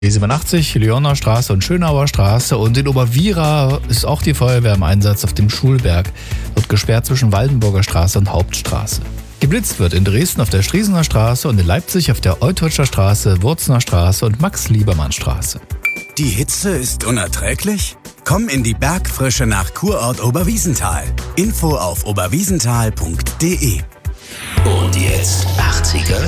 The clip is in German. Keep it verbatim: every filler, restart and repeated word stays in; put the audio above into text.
B siebenundachtzig, Lyoner Straße und Schönauer Straße, und in Oberwiera ist auch die Feuerwehr im Einsatz auf dem Schulberg. Wird gesperrt zwischen Waldenburger Straße und Hauptstraße. Geblitzt wird in Dresden auf der Striesener Straße und in Leipzig auf der Euteutscher Straße, Wurzner Straße und Max-Liebermann-Straße. Die Hitze ist unerträglich? Komm in die Bergfrische nach Kurort Oberwiesenthal. Info auf oberwiesenthal punkt de. Und jetzt achtziger